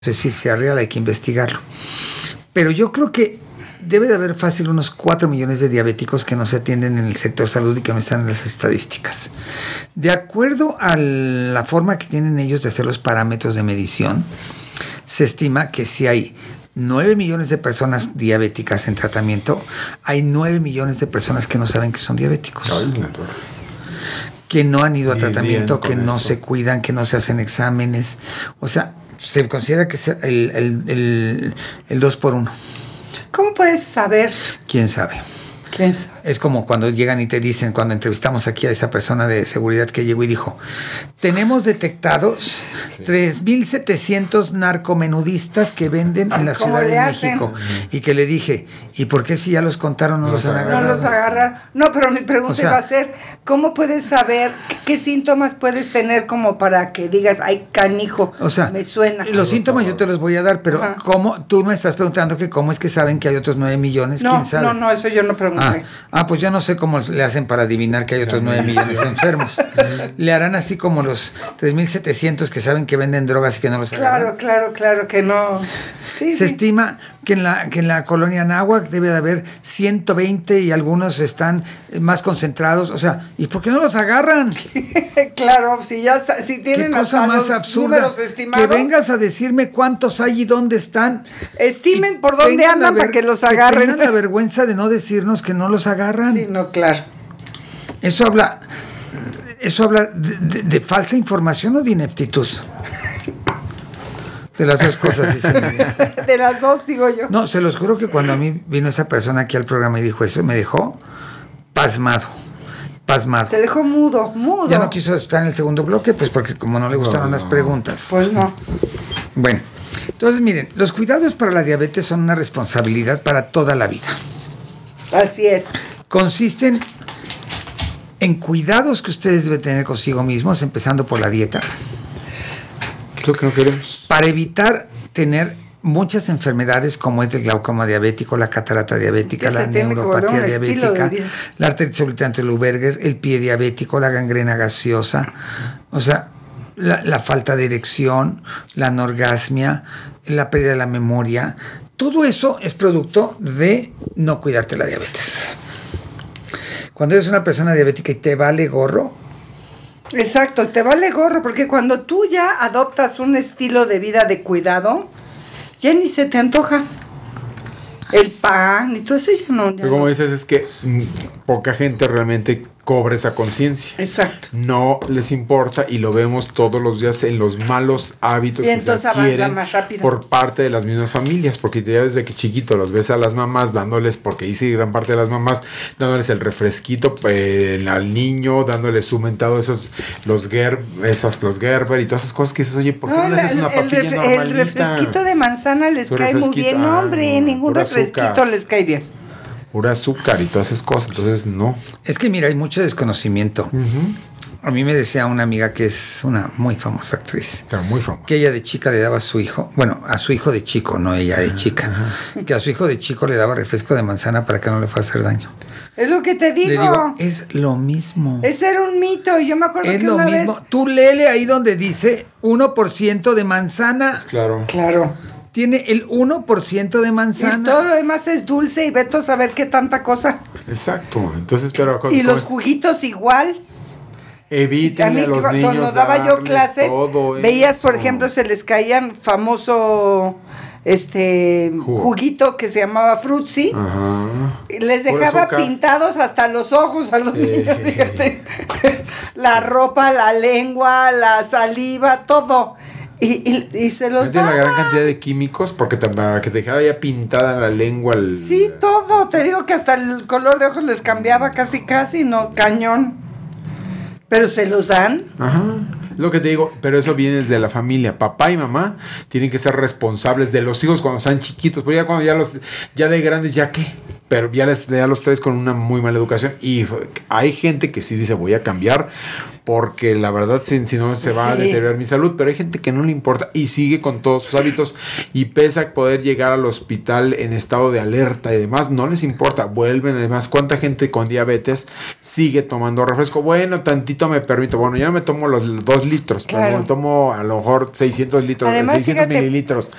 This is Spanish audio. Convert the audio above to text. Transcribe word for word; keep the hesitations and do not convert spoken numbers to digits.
sé si sea real, hay que investigarlo. Pero yo creo que debe de haber fácil unos cuatro millones de diabéticos que no se atienden en el sector salud y que no están en las estadísticas. De acuerdo a la forma que tienen ellos de hacer los parámetros de medición, se estima que si hay nueve millones de personas diabéticas en tratamiento, hay nueve millones de personas que no saben que son diabéticos. Ay, que no han ido a tratamiento, que no eso. se cuidan, que no se hacen exámenes. O sea, se considera que es el, el, el, el dos por uno. ¿Cómo puedes saber? ¿Quién sabe? ¿Quién sabe? Es como cuando llegan y te dicen, cuando entrevistamos aquí a esa persona de seguridad que llegó y dijo, tenemos detectados sí. tres mil setecientos narcomenudistas que venden en la Ciudad de México. Y que le dije, ¿y por qué si ya los contaron no, no los han agarrado? No los agarran. No, pero mi pregunta o sea, va a ser, ¿cómo puedes saber qué, qué síntomas puedes tener como para que digas, ay, canijo, o sea, me suena? Los síntomas yo te los voy a dar, pero Ajá. ¿cómo? Tú me estás preguntando que cómo es que saben que hay otros nueve millones, no, ¿quién sabe? No, no, eso yo no pregunté. Ah, ah, pues ya no sé cómo le hacen para adivinar que hay otros nueve millones de enfermos. Le harán así como los tres mil setecientos que saben que venden drogas y que no los agarran. Claro, claro, claro que no. Sí, Se sí. estima que en la que en la colonia Anáhuac debe de haber ciento veinte y algunos están más concentrados. O sea, ¿y por qué no los agarran? Claro, si ya está, si tienen qué cosa más los absurda números estimados. Que vengas a decirme cuántos hay y dónde están. Estimen por dónde andan ver, para que los agarren. Que tengan la vergüenza de no decirnos que no los agarran. Sí, no, claro. Eso habla, eso habla de, de, de falsa información o de ineptitud. De las dos cosas, dice. De las dos, digo yo. No, se los juro que cuando a mí vino esa persona aquí al programa y dijo eso, me dejó pasmado. Pasmado. Te dejó mudo, mudo. Ya no quiso estar en el segundo bloque, pues porque como no le gustaron no, las preguntas. Pues no. Bueno, entonces miren, los cuidados para la diabetes son una responsabilidad para toda la vida. Así es. Consisten en cuidados que ustedes deben tener consigo mismos, empezando por la dieta. ¿Qué es lo que no queremos? Para evitar tener muchas enfermedades como es el glaucoma diabético, la catarata diabética, la neuropatía diabética, la artritis obliterante Lou-Berger, el pie diabético, la gangrena gaseosa, o sea, la, la falta de erección, la anorgasmia, la pérdida de la memoria. Todo eso es producto de no cuidarte la diabetes. Cuando eres una persona diabética y te vale gorro. Exacto, te vale gorro, porque cuando tú ya adoptas un estilo de vida de cuidado, ya ni se te antoja el pan y todo eso ya no. Ya Pero como no. dices, es que mm, poca gente realmente cobra esa conciencia. Exacto. No les importa y lo vemos todos los días en los malos hábitos y que se adquieren más rápido. por parte de las mismas familias, porque ya desde que chiquito los ves a las mamás dándoles, porque dice gran parte de las mamás, dándoles el refresquito eh, al niño, dándoles su mentado esos, los Gerber, esas, los Gerber y todas esas cosas que dices, oye, ¿por qué no, no le haces una papilla el, normalita? El refresquito de manzana les cae muy bien, no, hombre, ah, ningún refresquito azúcar. Les cae bien. Pura azúcar y todas esas cosas, entonces no. Es que mira, hay mucho desconocimiento. Uh-huh. A mí me decía una amiga que es una muy famosa actriz. Está muy famosa. Que ella de chica le daba a su hijo, bueno, a su hijo de chico, no ella de chica, uh-huh. que a su hijo de chico le daba refresco de manzana para que no le fuera a hacer daño. Es lo que te digo. Le digo, es lo mismo. Ese era un mito, yo me acuerdo es que lo una mismo. vez... Tú léele ahí donde dice uno por ciento de manzana. Pues claro. Claro. Tiene el uno por ciento de manzana. Y todo lo demás es dulce y vete a saber qué tanta cosa. Exacto. Entonces, pero... Y los juguitos igual. Eviten a, a los niños cuando daba yo clases, veías, eso. Por ejemplo, se les caían famoso este Jugo. juguito que se llamaba Frutzi. Ajá. Les dejaba pintados hasta los ojos a los sí. niños, fíjate. La ropa, la lengua, la saliva, todo. Y, y, y se los da. Una gran cantidad de químicos porque para que se dejara ya pintada la lengua. El, sí, todo. Te digo que hasta el color de ojos les cambiaba casi, casi, no, cañón. Pero se los dan. Ajá. Lo que te digo, pero eso viene desde la familia. Papá y mamá tienen que ser responsables de los hijos cuando están chiquitos. Pero ya cuando ya los, ya de grandes, ¿ya qué? pero ya, les, ya los traes con una muy mala educación. Y hay gente que sí dice, voy a cambiar, porque la verdad, si, si no, se va sí. a deteriorar mi salud. Pero hay gente que no le importa y sigue con todos sus hábitos. Y pese a poder llegar al hospital en estado de alerta y demás, no les importa. Vuelven, además, ¿cuánta gente con diabetes sigue tomando refresco? Bueno, tantito me permito. Bueno, ya no me tomo los dos litros. Claro. Me tomo a lo mejor seiscientos litros, además, seiscientos fíjate, mililitros.